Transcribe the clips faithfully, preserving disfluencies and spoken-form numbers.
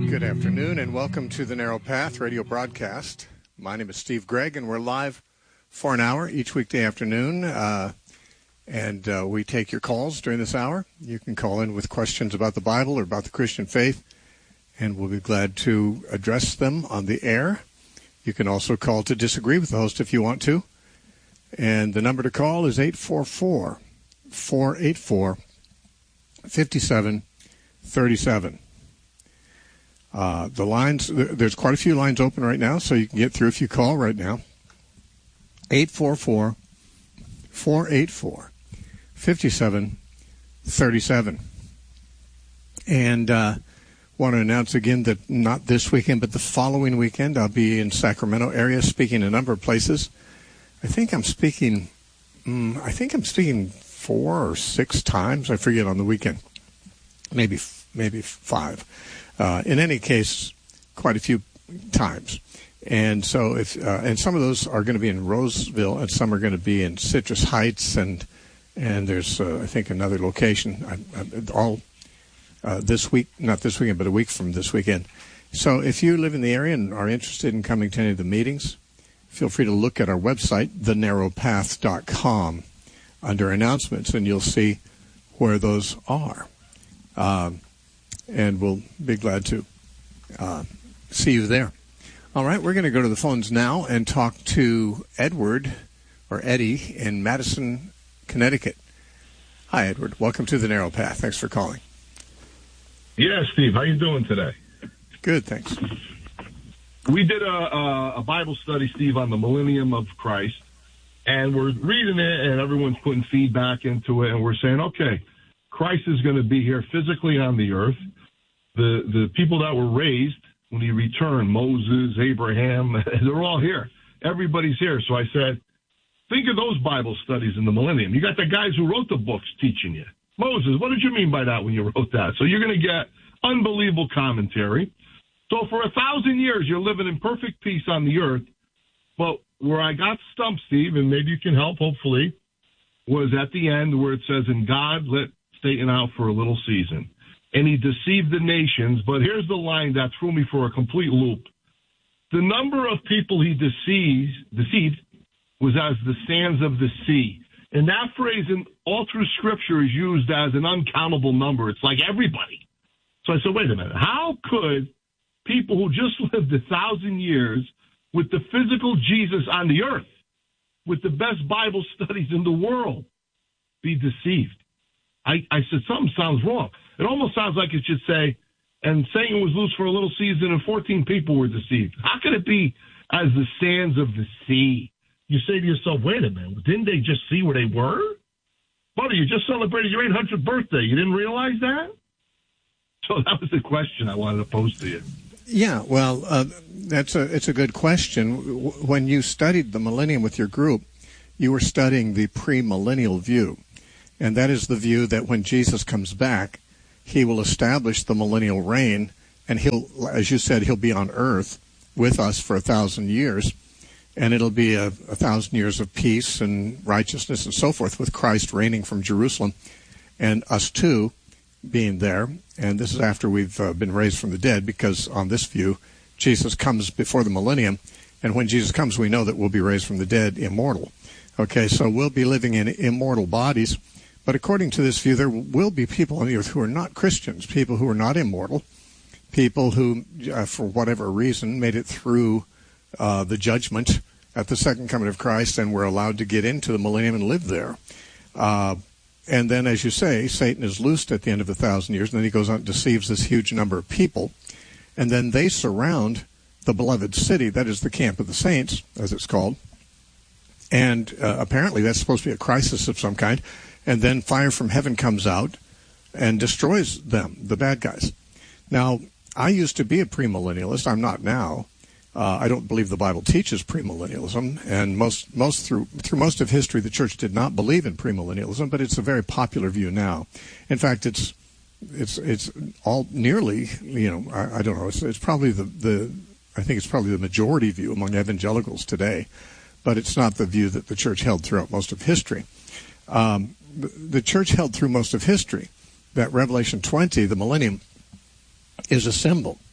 Good afternoon and welcome to the Narrow Path radio broadcast. My name is Steve Gregg and we're live for an hour each weekday afternoon. Uh, and uh, we take your calls during this hour. You can call in with questions about the Bible or about the Christian faith, and we'll be glad to address them on the air. You can also call to disagree with the host if you want to. And the number to call is eight four four, four eight four, five seven three seven. Uh, the lines, there's quite a few lines open right now, so you can get through if you call right now. eight four four, four eight four, five seven three seven. And uh, want to announce again that not this weekend, but the following weekend, I'll be in Sacramento area speaking a number of places. I think I'm speaking, um, I think I'm speaking four or six times. I forget on the weekend. Maybe, maybe five. Uh, in any case, quite a few times. And so if, uh, and some of those are going to be in Roseville and some are going to be in Citrus Heights and, and there's, uh, I think another location, I, I, all, uh, this week, not this weekend, but a week from this weekend. So if you live in the area and are interested in coming to any of the meetings, feel free to look at our website, the narrow path dot com, under announcements, and you'll see where those are. Um, and we'll be glad to uh, see you there. All right, we're going to go to the phones now and talk to Edward, or Eddie, in Madison, Connecticut. Hi, Edward. Welcome to the Narrow Path. Thanks for calling. Yeah, Steve. How you doing today? Good, thanks. We did a, a, a Bible study, Steve, on the Millennium of Christ, and we're reading it, and everyone's putting feedback into it, and we're saying, okay, Christ is going to be here physically on the earth. The the people that were raised when he returned, Moses, Abraham, they're all here. Everybody's here. So I said, think of those Bible studies in the millennium. You got the guys who wrote the books teaching you. Moses, what did you mean by that when you wrote that? So you're going to get unbelievable commentary. So for a thousand years, you're living in perfect peace on the earth. But where I got stumped, Steve, and maybe you can help, hopefully, was at the end where it says, and God let Satan out for a little season. And he deceived the nations. But here's the line that threw me for a complete loop. The number of people he deceived, deceived was as the sands of the sea. And that phrase in all through Scripture is used as an uncountable number. It's like everybody. So I said, wait a minute. How could people who just lived a thousand years with the physical Jesus on the earth, with the best Bible studies in the world, be deceived? I, I said, something sounds wrong. It almost sounds like it should say, and Satan was loose for a little season and fourteen people were deceived. How could it be as the sands of the sea? You say to yourself, wait a minute, didn't they just see where they were? Buddy, you just celebrated your eight hundredth birthday. You didn't realize that? So that was the question I wanted to pose to you. Yeah, well, uh, that's a it's a good question. When you studied the millennium with your group, you were studying the premillennial view. And that is the view that when Jesus comes back, he will establish the millennial reign, and he'll, as you said, he'll be on earth with us for a thousand years, and it'll be a, a thousand years of peace and righteousness and so forth, with Christ reigning from Jerusalem, and us too being there. And this is after we've uh, been raised from the dead, because on this view, Jesus comes before the millennium, and when Jesus comes, we know that we'll be raised from the dead immortal. Okay, so we'll be living in immortal bodies. But according to this view, there will be people on the earth who are not Christians, people who are not immortal, people who, uh, for whatever reason, made it through uh, the judgment at the second coming of Christ and were allowed to get into the millennium and live there. Uh, and then, as you say, Satan is loosed at the end of a thousand years, and then he goes out and deceives this huge number of people. And then they surround the beloved city, that is the camp of the saints, as it's called. And uh, apparently that's supposed to be a crisis of some kind. And then fire from heaven comes out and destroys them, the bad guys. Now, I used to be a premillennialist. I'm not now. Uh, I don't believe the Bible teaches premillennialism, and most most through through most of history, the church did not believe in premillennialism, but it's a very popular view now. In fact, it's it's it's all nearly, you know, I, I don't know. It's, it's probably the the I think it's probably the majority view among evangelicals today, but it's not the view that the church held throughout most of history. Um, the, the church held through most of history that Revelation twenty, the millennium, is a symbol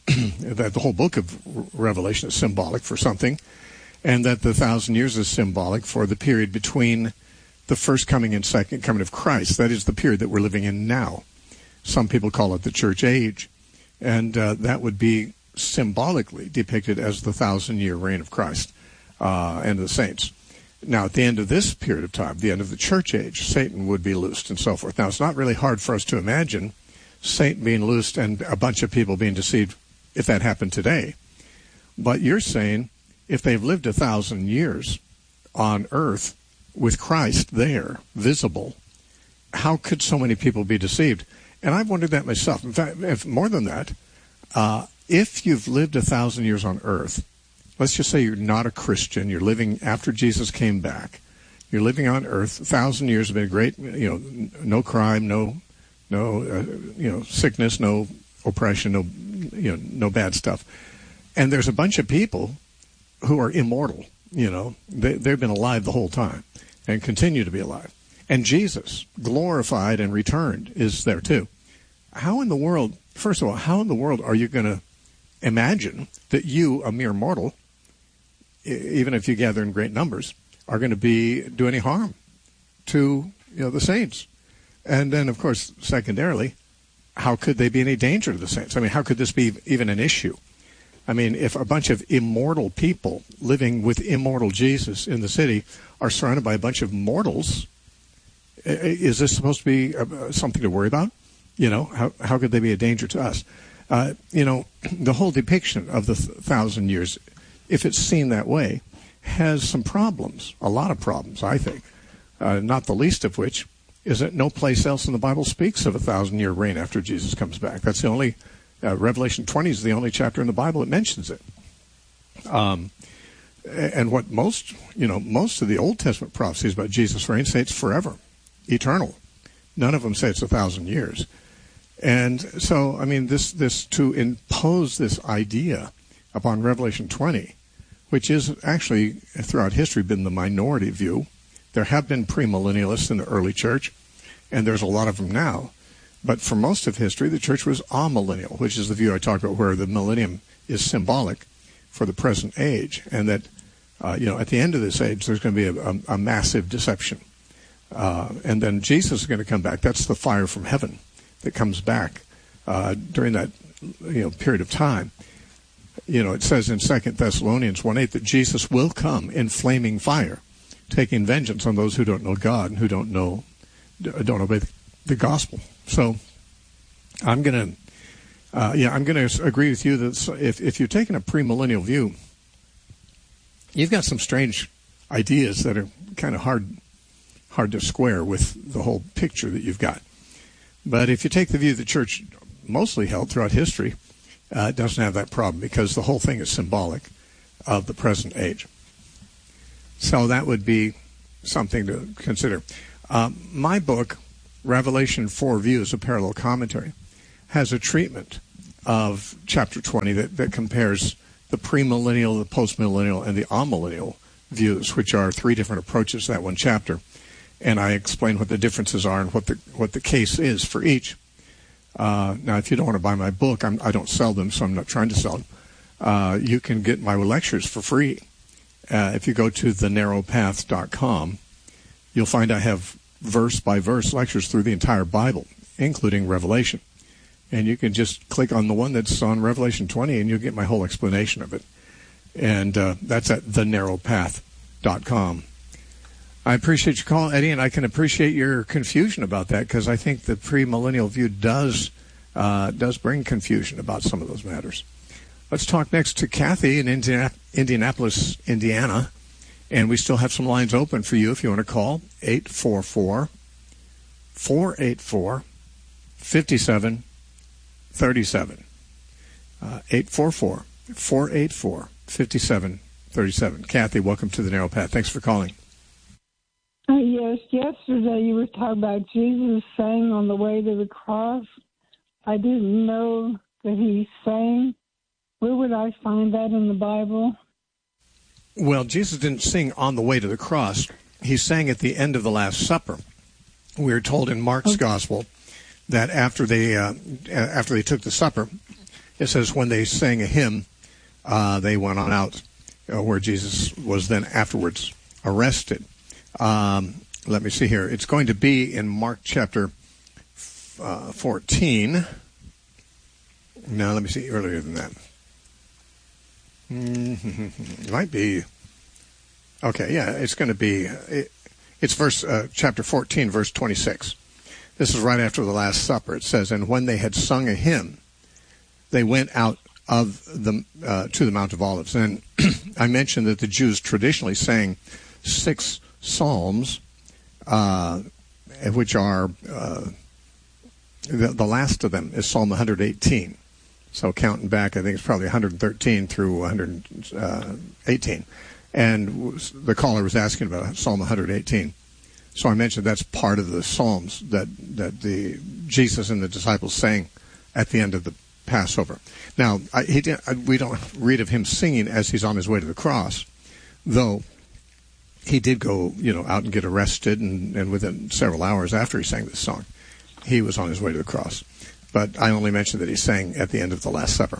that the whole book of Revelation is symbolic for something, and that the thousand years is symbolic for the period between the first coming and second coming of Christ. That is the period that we're living in now. Some people call it the church age, and uh, that would be symbolically depicted as the thousand-year reign of Christ uh, and the saints. Now, at the end of this period of time, the end of the church age, Satan would be loosed and so forth. Now, it's not really hard for us to imagine Satan being loosed and a bunch of people being deceived if that happened today. But you're saying if they've lived a thousand years on earth with Christ there, visible, how could so many people be deceived? And I've wondered that myself. In fact, if more than that, uh, if you've lived a thousand years on earth, let's just say you're not a Christian, you're living after Jesus came back, you're living on earth, a thousand years have been great, you know, no crime, no, no, uh, you know, sickness, no oppression, no, you know, no bad stuff. And there's a bunch of people who are immortal, you know, they, they've been alive the whole time and continue to be alive. And Jesus, glorified and returned, is there too. How in the world, first of all, how in the world are you going to imagine that you, a mere mortal, even if you gather in great numbers, are going to be do any harm to, you know, the saints? And then, of course, secondarily, how could they be any danger to the saints? I mean, how could this be even an issue? I mean, if a bunch of immortal people living with immortal Jesus in the city are surrounded by a bunch of mortals, is this supposed to be uh, something to worry about? You know, how how could they be a danger to us? Uh, you know, the whole depiction of the th- thousand years, if it's seen that way, has some problems, a lot of problems, I think, uh, not the least of which is that no place else in the Bible speaks of a thousand-year reign after Jesus comes back. That's the only, uh, Revelation twenty is the only chapter in the Bible that mentions it. Um, and what most, you know, most of the Old Testament prophecies about Jesus' reign say it's forever, eternal. None of them say it's a thousand years. And so, I mean, this, this to impose this idea upon Revelation twenty, which is actually throughout history been the minority view. There have been premillennialists in the early church, and there's a lot of them now. But for most of history, the church was amillennial, which is the view I talked about, where the millennium is symbolic for the present age, and that, uh, you know, at the end of this age, there's going to be a, a, a massive deception. Uh, and then Jesus is going to come back. That's the fire from heaven that comes back uh, during that, you know, period of time. You know, it says in Second Thessalonians one eight that Jesus will come in flaming fire, taking vengeance on those who don't know God and who don't know, don't obey the gospel. So, I'm gonna, uh, yeah, I'm gonna agree with you that if if you're taking a premillennial view, you've got some strange ideas that are kind of hard, hard to square with the whole picture that you've got. But if you take the view the church mostly held throughout history, uh, it doesn't have that problem because the whole thing is symbolic of the present age. So that would be something to consider. Uh, my book, Revelation Four Views, a Parallel Commentary, has a treatment of chapter twenty that, that compares the premillennial, the postmillennial, and the amillennial views, which are three different approaches to that one chapter. And I explain what the differences are and what the what the case is for each. Uh, now, if you don't want to buy my book, I'm, I don't sell them, so I'm not trying to sell them. Uh, you can get my lectures for free. Uh, if you go to the narrow path dot com, you'll find I have verse-by-verse lectures through the entire Bible, including Revelation. And you can just click on the one that's on Revelation twenty, and you'll get my whole explanation of it. And uh, that's at the narrow path dot com. I appreciate your call, Eddie, and I can appreciate your confusion about that because I think the premillennial view does uh, does bring confusion about some of those matters. Let's talk next to Kathy in Indiana, Indianapolis, Indiana, and we still have some lines open for you if you want to call, eight four four, four eight four, five seven three seven, uh, eight four four, four eight four, five seven three seven. Kathy, welcome to the Narrow Path. Thanks for calling. Uh, yes, yesterday you were talking about Jesus saying on the way to the cross. I didn't know that he sang. Where would I find that in the Bible? Well, Jesus didn't sing on the way to the cross. He sang at the end of the Last Supper. We are told in Mark's okay. Gospel that after they uh, after they took the supper, it says, when they sang a hymn, uh, they went on out, uh, where Jesus was then afterwards arrested. Um, let me see here. It's going to be in Mark chapter uh, fourteen. No, let me see, earlier than that. Mm-hmm. It might be. Okay, yeah, it's going to be, it, it's verse, uh, chapter fourteen, verse twenty-six. This is right after the Last Supper. It says, and when they had sung a hymn, they went out of the, uh, to the Mount of Olives. And I mentioned that the Jews traditionally sang six psalms, uh, which are, uh, the, the last of them is Psalm one hundred eighteen. So counting back, I think it's probably one hundred thirteen through one hundred eighteen. And the caller was asking about Psalm one hundred eighteen. So I mentioned that's part of the Psalms that, that the Jesus and the disciples sang at the end of the Passover. Now, I, he did, I, we don't read of him singing as he's on his way to the cross, though he did go, you know, out and get arrested, and, and within several hours after he sang this song, he was on his way to the cross. But I only mentioned that he sang at the end of the Last Supper.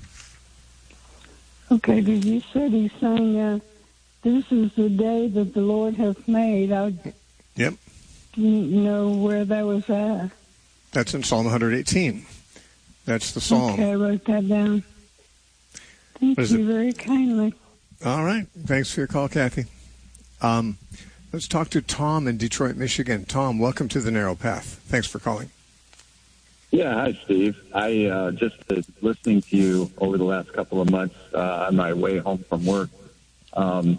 Okay, because you said he sang, uh, this is the day that the Lord hath made. I Yep. didn't know where that was at. That's in Psalm one hundred eighteen. That's the psalm. Okay, I wrote that down. Thank you it? very kindly. All right. Thanks for your call, Kathy. Um, let's talk to Tom in Detroit, Michigan. Tom, welcome to the Narrow Path. Thanks for calling. Yeah, hi, Steve. I uh, just uh, listening to you over the last couple of months uh, on my way home from work. Um,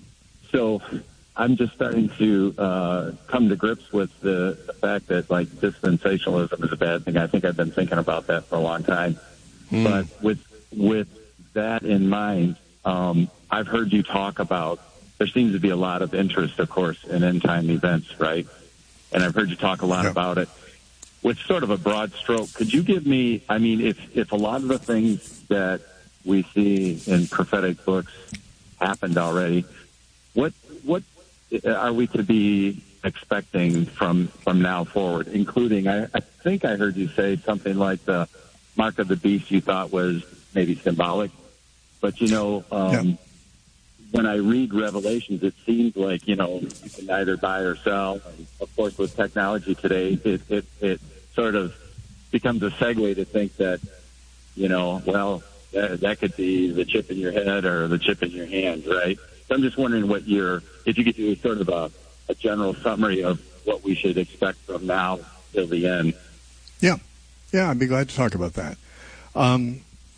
so I'm just starting to uh, come to grips with the, the fact that, like, dispensationalism is a bad thing. I think I've been thinking about that for a long time. Mm. But with with that in mind, um, I've heard you talk about there seems to be a lot of interest, of course, in end-time events, right? And I've heard you talk a lot yeah. about it. With sort of a broad stroke, could you give me, I mean, if, if a lot of the things that we see in prophetic books happened already, what what are we to be expecting from, from now forward, including, I, I think I heard you say something like the mark of the beast you thought was maybe symbolic. But, you know, um, yeah. when I read Revelations, it seems like, you know, you can either buy or sell. And of course, with technology today, it, it, it sort of becomes a segue to think that, you know, well, that, that could be the chip in your head or the chip in your hand, right? So I'm just wondering what your, if you could do sort of a, a general summary of what we should expect from now till the end. Yeah. Yeah, I'd be glad to talk about that. Um,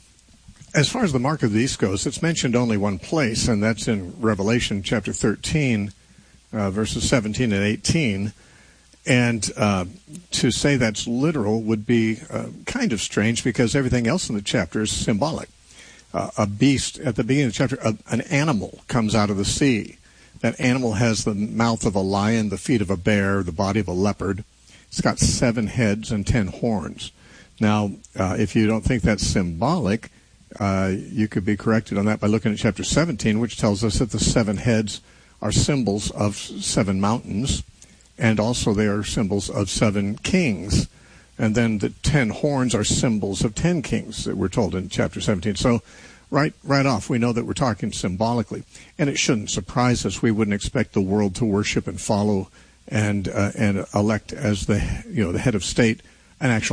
as far as the mark of the beast goes, it's mentioned only one place, and that's in Revelation chapter thirteen, uh, verses seventeen and eighteen. And uh, to say that's literal would be uh, kind of strange, because everything else in the chapter is symbolic. Uh, a beast, at the beginning of the chapter, a, an animal comes out of the sea. That animal has the mouth of a lion, the feet of a bear, the body of a leopard. It's got seven heads and ten horns. Now, uh, if you don't think that's symbolic, uh, you could be corrected on that by looking at chapter seventeen, which tells us that the seven heads are symbols of seven mountains, and also they are symbols of seven kings. And then the ten horns are symbols of ten kings that we're told in chapter seventeen. So right right off, we know that we're talking symbolically. And it shouldn't surprise us. We wouldn't expect the world to worship and follow and uh, and elect as the, you know, the head of state an actual